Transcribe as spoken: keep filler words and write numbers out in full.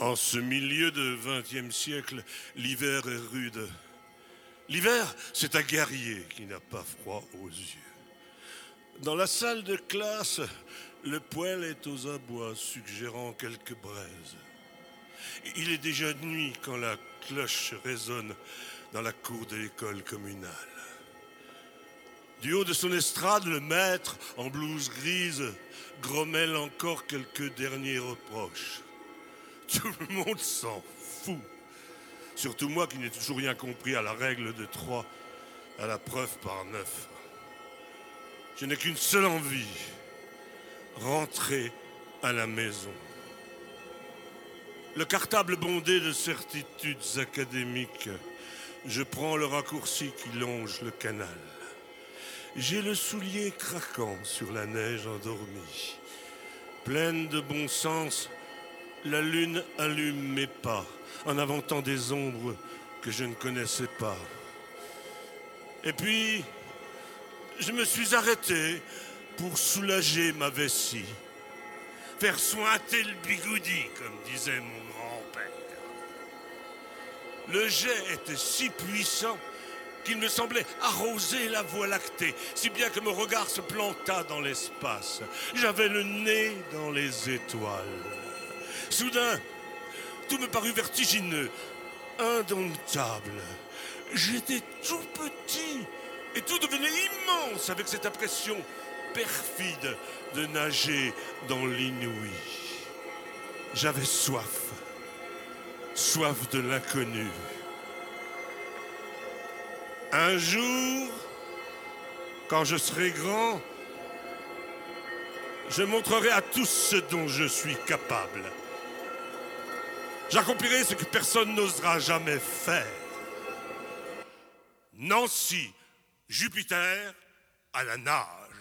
En ce milieu de vingtième siècle, l'hiver est rude. L'hiver, c'est un guerrier qui n'a pas froid aux yeux. Dans la salle de classe, le poêle est aux abois, suggérant quelques braises. Il est déjà nuit quand la cloche résonne dans la cour de l'école communale. Du haut de son estrade, le maître, en blouse grise, grommelle encore quelques derniers reproches. Tout le monde s'en fout. Surtout moi qui n'ai toujours rien compris à la règle de trois, à la preuve par neuf. Je n'ai qu'une seule envie, rentrer à la maison. Le cartable bondé de certitudes académiques, je prends le raccourci qui longe le canal. J'ai le soulier craquant sur la neige endormie. Pleine de bon sens, la lune allume mes pas, en inventant des ombres que je ne connaissais pas. Et puis, je me suis arrêté pour soulager ma vessie. Faire sointer le bigoudi, comme disait mon grand-père. Le jet était si puissant qu'il me semblait arroser la voie lactée, si bien que mon regard se planta dans l'espace. J'avais le nez dans les étoiles. Soudain, tout me parut vertigineux, indomptable. J'étais tout petit et tout devenait immense avec cette impression perfide de nager dans l'inouï. J'avais soif, soif de l'inconnu. Un jour, quand je serai grand, je montrerai à tous ce dont je suis capable. J'accomplirai ce que personne n'osera jamais faire. Nancy, Jupiter, à la nage.